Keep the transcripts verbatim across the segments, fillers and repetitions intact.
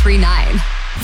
three point nine.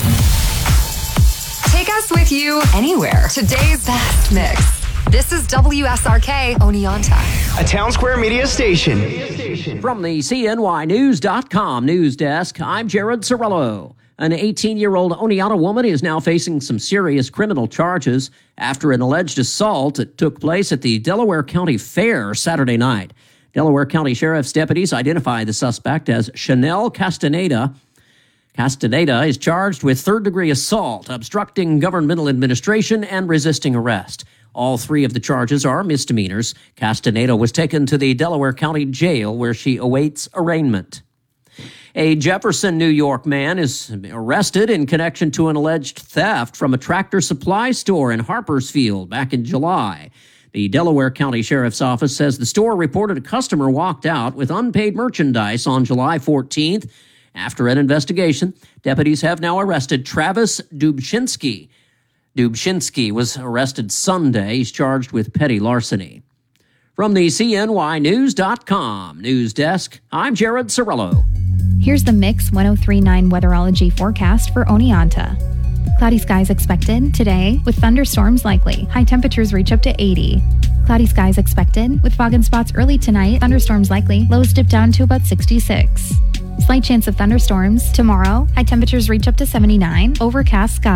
Take us with you anywhere. Today's best mix. This is W S R K Oneonta, a Town Square Media station. From the C N Y News dot com news desk, I'm Jared Cirillo. An eighteen-year-old Oneonta woman is now facing some serious criminal charges after an alleged assault that took place at the Delaware County Fair Saturday night. Delaware County Sheriff's deputies identified the suspect as Chanel Castaneda. Castaneda is charged with third-degree assault, obstructing governmental administration, and resisting arrest. All three of the charges are misdemeanors. Castaneda was taken to the Delaware County Jail, where she awaits arraignment. A Jefferson, New York man is arrested in connection to an alleged theft from a Tractor Supply store in Harpersfield back in July. The Delaware County Sheriff's Office says the store reported a customer walked out with unpaid merchandise on July fourteenth. After an investigation, deputies have now arrested Travis Dubshinsky. Dubshinsky was arrested Sunday. He's charged with petty larceny. From the C N Y News dot com news desk, I'm Jared Cirillo. Here's the Mix ten thirty-nine weatherology forecast for Oneonta. Cloudy skies expected today with thunderstorms likely. High temperatures reach up to eighty. Cloudy skies expected with fog and spots early tonight. Thunderstorms likely. Lows dip down to about sixty-six. Slight chance of thunderstorms tomorrow. High temperatures reach up to seventy-nine. Overcast skies.